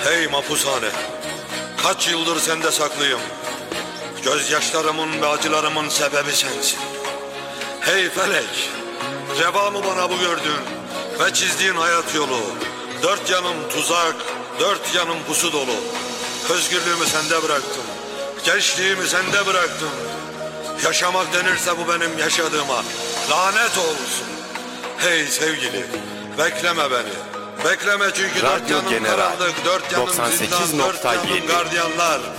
Ey mapushane, kaç yıldır sende saklıyım. Gözyaşlarımın ve acılarımın sebebi sensin. Hey felek, reva mı bana bu gördüğün ve çizdiğin hayat yolu? Dört yanım tuzak, dört yanım pusu dolu. Özgürlüğümü sende bıraktım, gençliğimi sende bıraktım. Yaşamak denirse bu benim yaşadığıma lanet olsun. Hey sevgili, bekleme beni. Bekleme çünkü dört Radyo yanım General karanlık, dört yanım zindan, dört 98.7 yanım gardiyanlar.